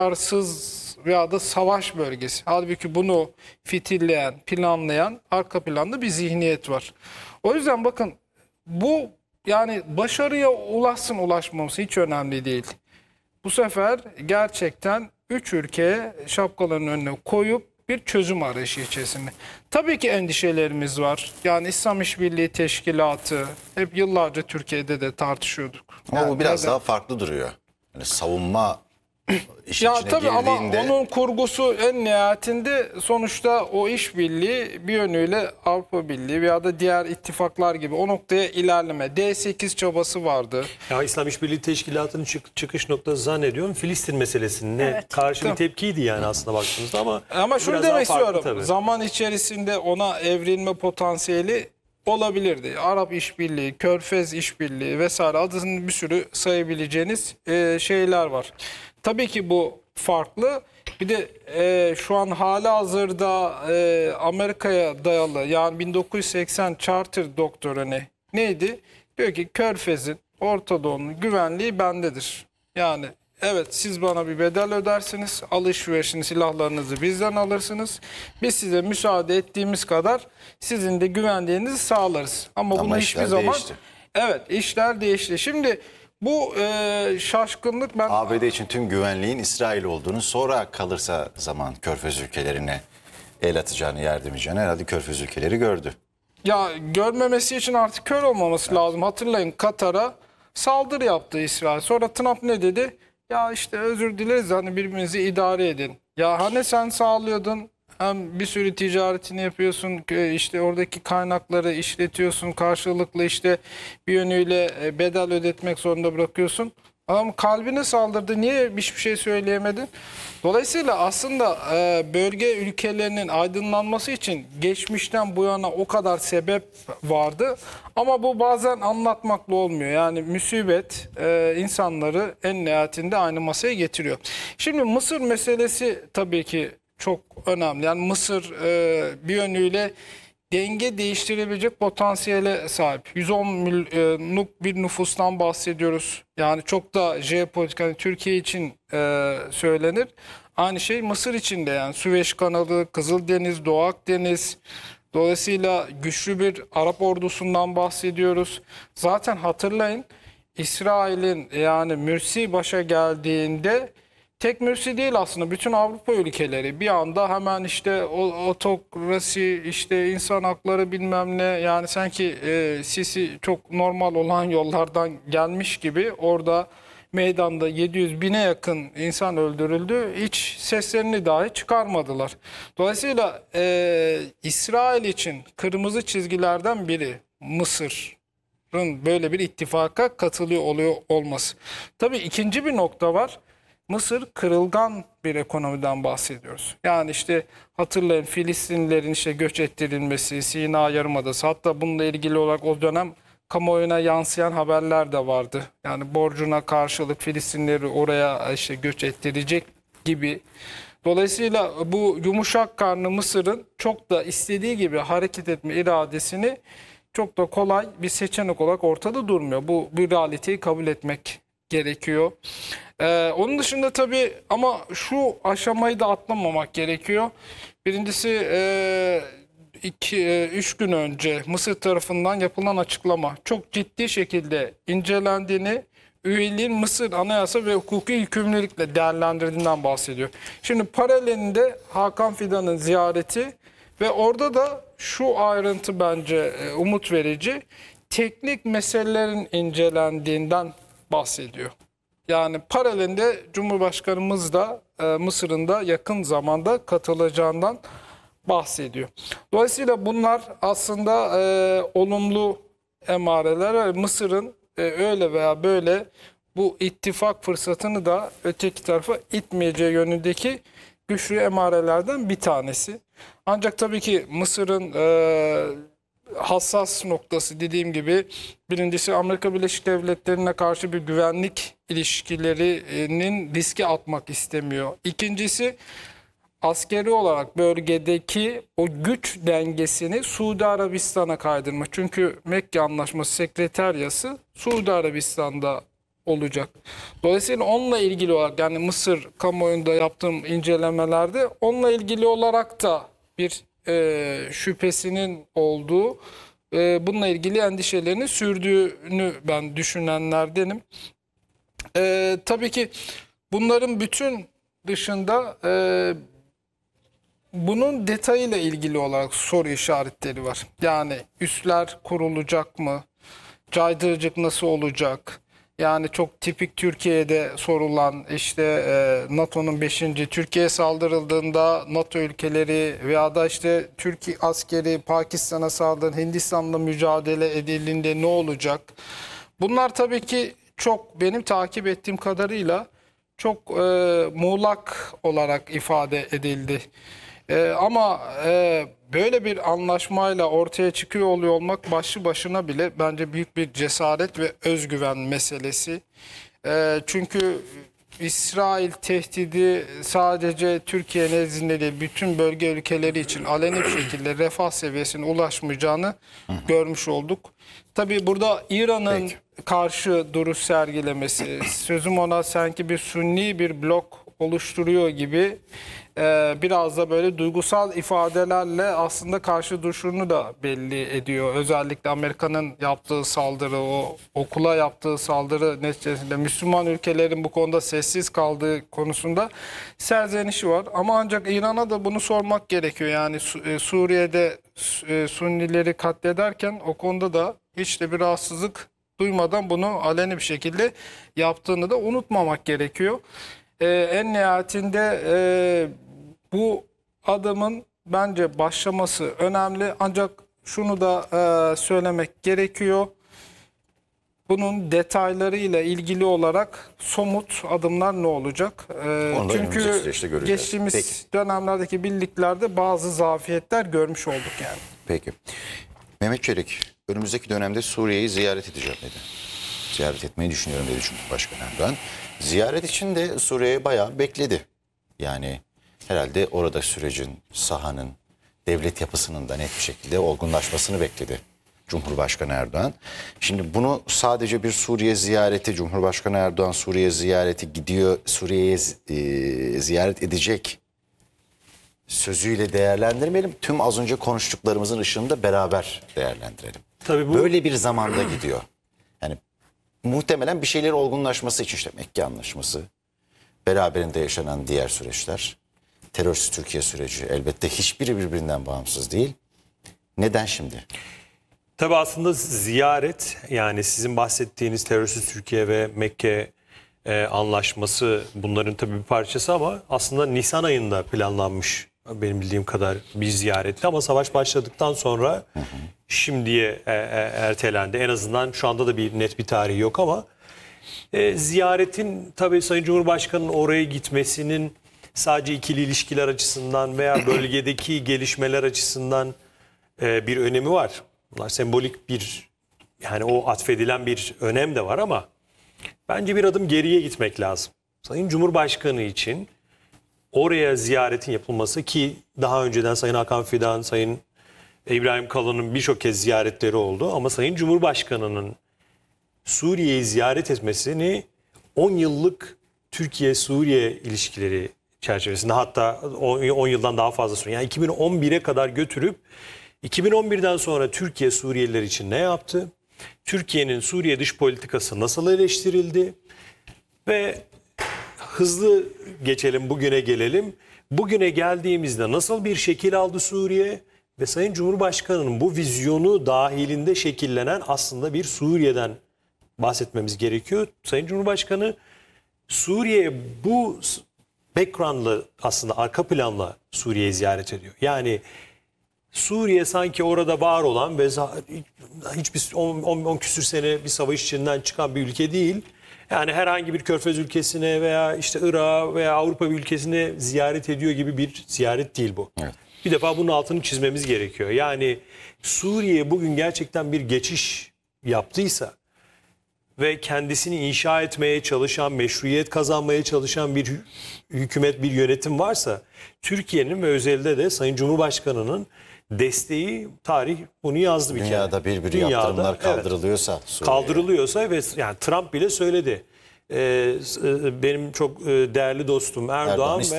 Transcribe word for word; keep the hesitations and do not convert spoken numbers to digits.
istikrarsız veya da savaş bölgesi. Halbuki bunu fitilleyen, planlayan arka planda bir zihniyet var. O yüzden bakın bu yani başarıya ulaşsın ulaşmaması hiç önemli değil. Bu sefer gerçekten üç ülkeye şapkalarının önüne koyup bir çözüm arayışı içerisinde. Tabii ki endişelerimiz var. Yani İslam İşbirliği Teşkilatı hep yıllarca Türkiye'de de tartışıyorduk. Ama Yani bu biraz neden? daha farklı duruyor. Yani savunma işin Ya içine tabii ama girdiğinde onun kurgusu en nihayetinde sonuçta o işbirliği bir yönüyle Avrupa Birliği veya da diğer ittifaklar gibi o noktaya ilerleme. D sekiz çabası vardı. Ya İslam İşbirliği Teşkilatı'nın çık- çıkış noktası zannediyorum Filistin meselesine Evet. karşı Tamam. bir tepkiydi yani aslında baktığımızda ama Ama şunu biraz daha demek farklı istiyorum. tabii. Zaman içerisinde ona evrilme potansiyeli olabilirdi. Arap İşbirliği, Körfez İşbirliği vesaire adını bir sürü sayabileceğiniz e, şeyler var. Tabii ki bu farklı. Bir de e, şu an halihazırda e, Amerika'ya dayalı yani bin dokuz yüz seksen Charter doktrini neydi? Diyor ki Körfez'in, Orta Doğu'nun güvenliği bendedir. Yani evet siz bana bir bedel ödersiniz, alışverişin silahlarınızı bizden alırsınız. Biz size müsaade ettiğimiz kadar sizin de güvenliğinizi sağlarız. Ama, Ama bunu işler hiçbir zaman... değişti. Evet işler değişti. Şimdi bu e, şaşkınlık ben... A B D için tüm güvenliğin İsrail olduğunu, sonra kalırsa zaman Körfez ülkelerine el atacağını, yardımcını herhalde Körfez ülkeleri gördü. Ya görmemesi için artık kör olmaması lazım. Hatırlayın Katar'a saldırı yaptı İsrail. Sonra Trump ne dedi? Ya işte özür dileriz hani birbirinizi idare edin. Ya hani sen sağlıyordun hem bir sürü ticaretini yapıyorsun işte oradaki kaynakları işletiyorsun karşılıklı işte bir yönüyle bedel ödetmek zorunda bırakıyorsun. Adam kalbine saldırdı. Niye hiçbir şey söyleyemedin? Dolayısıyla aslında e, bölge ülkelerinin aydınlanması için geçmişten bu yana o kadar sebep vardı. Ama bu bazen anlatmakla olmuyor. Yani musibet e, insanları en nihayetinde aynı masaya getiriyor. Şimdi Mısır meselesi tabii ki çok önemli. Yani Mısır e, bir yönüyle denge değiştirebilecek potansiyele sahip. yüz on milyonluk bir nüfustan bahsediyoruz. Yani çok da jeopolitik hani Türkiye için e, söylenir. Aynı şey Mısır için de yani Süveyş kanalı, Kızıldeniz, Doğu Akdeniz. Dolayısıyla güçlü bir Arap ordusundan bahsediyoruz. Zaten hatırlayın İsrail'in yani Mürsi başa geldiğinde tek Mürsi değil aslında bütün Avrupa ülkeleri bir anda hemen işte o- otokrasi işte insan hakları bilmem ne yani sanki e, Sisi çok normal olan yollardan gelmiş gibi orada meydanda yedi yüz bine yakın insan öldürüldü. Hiç seslerini dahi çıkarmadılar. Dolayısıyla e, İsrail için kırmızı çizgilerden biri Mısır'ın böyle bir ittifaka katılıyor oluyor olması. Tabii ikinci bir nokta var. Mısır kırılgan bir ekonomiden bahsediyoruz. Yani işte hatırlayın Filistinlilerin işte göç ettirilmesi, Sina Yarımadası hatta bununla ilgili olarak o dönem kamuoyuna yansıyan haberler de vardı. Yani borcuna karşılık Filistinlileri oraya işte göç ettirecek gibi. Dolayısıyla bu yumuşak karnı Mısır'ın çok da istediği gibi hareket etme iradesini çok da kolay bir seçenek olarak ortada durmuyor. Bu, bu realiteyi kabul etmek gerekiyor. Ee, onun dışında tabii ama şu aşamayı da atlamamak gerekiyor. Birincisi e, iki, e, üç gün önce Mısır tarafından yapılan açıklama çok ciddi şekilde incelendiğini, üyeliğin Mısır anayasa ve hukuki yükümlülükle değerlendirdiğinden bahsediyor. Şimdi paralelinde Hakan Fidan'ın ziyareti ve orada da şu ayrıntı bence e, umut verici. Teknik meselelerin incelendiğinden bahsediyor. Yani paralelinde Cumhurbaşkanımız da e, Mısır'ın da yakın zamanda katılacağından bahsediyor. Dolayısıyla bunlar aslında e, olumlu emareler. Mısır'ın e, öyle veya böyle bu ittifak fırsatını da öteki tarafa itmeyeceği yönündeki güçlü emarelerden bir tanesi. Ancak tabii ki Mısır'ın e, hassas noktası dediğim gibi birincisi Amerika Birleşik Devletleri'ne karşı bir güvenlik ilişkilerinin riske atmak istemiyor. İkincisi askeri olarak bölgedeki o güç dengesini Suudi Arabistan'a kaydırma. Çünkü Mekke Anlaşması sekreteryası Suudi Arabistan'da olacak. Dolayısıyla onunla ilgili olarak yani Mısır kamuoyunda yaptığım incelemelerde onunla ilgili olarak da bir e, şüphesinin olduğu, e, bununla ilgili endişelerini sürdüğünü ben düşünenlerdenim. E, tabii ki bunların bütün dışında e, bunun detayıyla ilgili olarak soru işaretleri var. Yani üsler kurulacak mı? Caydırıcılık nasıl olacak? Yani çok tipik Türkiye'de sorulan işte e, NATO'nun beşinci Türkiye saldırıldığında NATO ülkeleri veya da işte Türkiye askeri Pakistan'a saldırın, Hindistan'la mücadele edildiğinde ne olacak? Bunlar tabii ki çok benim takip ettiğim kadarıyla çok e, muğlak olarak ifade edildi. E, ama e, böyle bir anlaşmayla ortaya çıkıyor oluyor olmak başlı başına bile bence büyük bir cesaret ve özgüven meselesi. E, çünkü İsrail tehdidi sadece Türkiye nezdinde değil, bütün bölge ülkeleri için aleni bir şekilde refah seviyesine ulaşmayacağını görmüş olduk. Tabii burada İran'ın Peki. karşı duruş sergilemesi, sözüm ona sanki bir sünni bir blok oluşturuyor gibi e, biraz da böyle duygusal ifadelerle aslında karşı duruşunu da belli ediyor. Özellikle Amerika'nın yaptığı saldırı, o okula yaptığı saldırı neticesinde Müslüman ülkelerin bu konuda sessiz kaldığı konusunda serzenişi var. Ama ancak İran'a da bunu sormak gerekiyor. Yani Su- e, Suriye'de e, Sünnileri katlederken o konuda da hiç de bir rahatsızlık duymadan bunu aleni bir şekilde yaptığını da unutmamak gerekiyor. Ee, en nihayetinde e, bu adımın bence başlaması önemli. Ancak şunu da e, söylemek gerekiyor. Bunun detaylarıyla ilgili olarak somut adımlar ne olacak? Ee, Onu da önümüzdeki çünkü süreçte göreceğiz. geçtiğimiz Peki. dönemlerdeki birliklerde bazı zafiyetler görmüş olduk yani. Peki. Mehmet Çelik, önümüzdeki dönemde Suriye'yi ziyaret edeceğim dedi. Ziyaret etmeyi düşünüyorum dedi Cumhurbaşkanı Erdoğan. Ziyaret için de Suriye'ye bayağı bekledi. Yani herhalde orada sürecin, sahanın, devlet yapısının da net bir şekilde olgunlaşmasını bekledi Cumhurbaşkanı Erdoğan. Şimdi bunu sadece bir Suriye ziyareti, Cumhurbaşkanı Erdoğan Suriye ziyareti gidiyor, Suriye'ye e, ziyaret edecek sözüyle değerlendirmeyelim. Tüm az önce konuştuklarımızın ışığında beraber değerlendirelim. Tabii bu Böyle bir zamanda gidiyor. Yani muhtemelen bir şeylerin olgunlaşması için işte Mekke Anlaşması, beraberinde yaşanan diğer süreçler, terörsüz Türkiye süreci elbette hiçbiri birbirinden bağımsız değil. Neden şimdi? tabii aslında ziyaret, yani sizin bahsettiğiniz terörsüz Türkiye ve Mekke e, anlaşması bunların tabii bir parçası ama aslında Nisan ayında planlanmış benim bildiğim kadar bir ziyaretti ama savaş başladıktan sonra hı hı. şimdiye e, e, ertelendi. En azından şu anda da bir net bir tarihi yok ama e, ziyaretin tabii Sayın Cumhurbaşkanı'nın oraya gitmesinin sadece ikili ilişkiler açısından veya bölgedeki gelişmeler açısından e, bir önemi var. Bunlar sembolik bir, yani o atfedilen bir önem de var ama bence bir adım geriye gitmek lazım. Sayın Cumhurbaşkanı için oraya ziyaretin yapılması, ki daha önceden Sayın Hakan Fidan, Sayın İbrahim Kalın'ın birçok kez ziyaretleri oldu ama Sayın Cumhurbaşkanı'nın Suriye'yi ziyaret etmesini on yıllık Türkiye-Suriye ilişkileri çerçevesinde, hatta on yıldan daha fazla sonra, yani iki bin on bire kadar götürüp iki bin on birden sonra Türkiye Suriyeliler için ne yaptı? Türkiye'nin Suriye dış politikası nasıl eleştirildi? Ve hızlı geçelim, bugüne gelelim. Bugüne geldiğimizde nasıl bir şekil aldı Suriye? Ve Sayın Cumhurbaşkanı'nın bu vizyonu dahilinde şekillenen aslında bir Suriye'den bahsetmemiz gerekiyor. Sayın Cumhurbaşkanı Suriye bu background'la, aslında arka planla Suriye'yi ziyaret ediyor. Yani Suriye sanki orada var olan ve hiçbir on küsür sene bir savaş içinden çıkan bir ülke değil. Yani herhangi bir Körfez ülkesine veya işte Irak'a veya Avrupa bir ülkesine ziyaret ediyor gibi bir ziyaret değil bu. Evet. Bir defa bunun altını çizmemiz gerekiyor. Yani Suriye bugün gerçekten bir geçiş yaptıysa ve kendisini inşa etmeye çalışan, meşruiyet kazanmaya çalışan bir hükümet, bir yönetim varsa, Türkiye'nin ve özellikle de Sayın Cumhurbaşkanı'nın desteği, tarih bunu yazdı bir kere. Dünyada bir bir Dünyada, yaptırımlar evet, kaldırılıyorsa, Suriye'ye. kaldırılıyorsa ve yani Trump bile söyledi. e, s- e, benim çok e, değerli dostum Erdoğan, Erdoğan ve